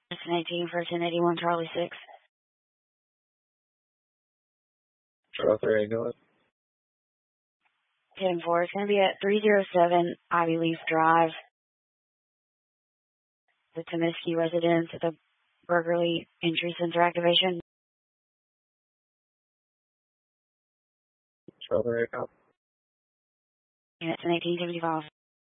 It's an 18 for 1081 Charlie 6. Charlie 3, go ahead. 10-4. It's going to be at 307 Ivy Leaf Drive, the Temisky residence at the Burgerly Entry Center activation. Charlie 3, go. And it's an 1875.